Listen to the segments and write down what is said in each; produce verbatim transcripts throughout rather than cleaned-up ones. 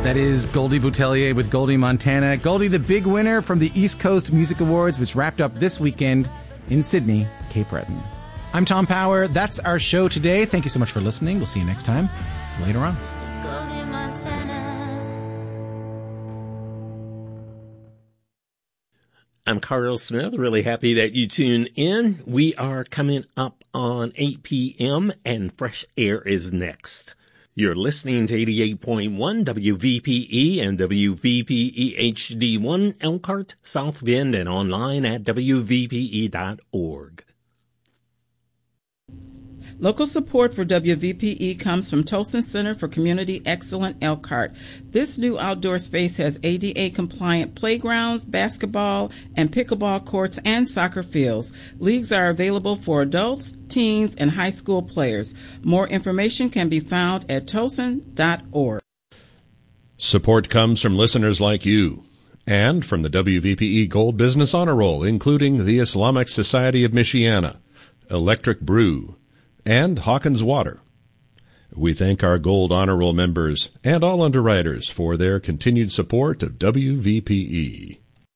That is Goldie Boutelier with Goldie Montana. Goldie, the big winner from the East Coast Music Awards, which wrapped up this weekend in Sydney, Cape Breton. I'm Tom Power. That's our show today. Thank you so much for listening. We'll see you next time later on. It's Goldie Montana. I'm Carl Smith. Really happy that you tune in. We are coming up on eight p.m. and Fresh Air is next. You're listening to eighty-eight point one W V P E and W V P E H D one Elkhart, South Bend, and online at W V P E dot org. Local support for W V P E comes from Tolson Center for Community Excellence Elkhart. This new outdoor space has A D A-compliant playgrounds, basketball and pickleball courts, and soccer fields. Leagues are available for adults, teens, and high school players. More information can be found at tolson dot org. Support comes from listeners like you and from the W V P E Gold Business Honor Roll, including the Islamic Society of Michiana, Electric Brew, and Hawkins Water. We thank our Gold Honor Roll members and all underwriters for their continued support of W V P E.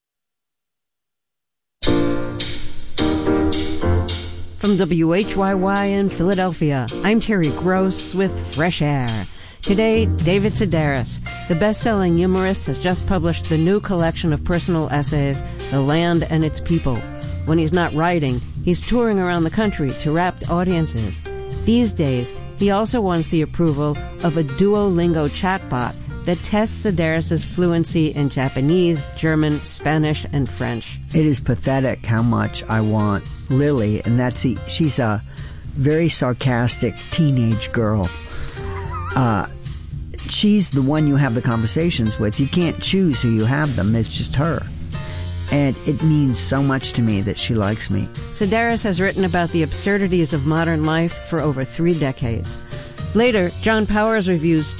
From W H Y Y in Philadelphia, I'm Terry Gross with Fresh Air. Today, David Sedaris, the best-selling humorist, has just published the new collection of personal essays, The Land and Its People. When he's not writing, he's touring around the country to rapt audiences. These days, he also wants the approval of a Duolingo chatbot that tests Sedaris' fluency in Japanese, German, Spanish, and French. It is pathetic how much I want Lily, and that's the, she's a very sarcastic teenage girl. Uh, she's the one you have the conversations with. You can't choose who you have them. It's just her. And it means so much to me that she likes me. Sedaris has written about the absurdities of modern life for over three decades. Later, John Powers reviews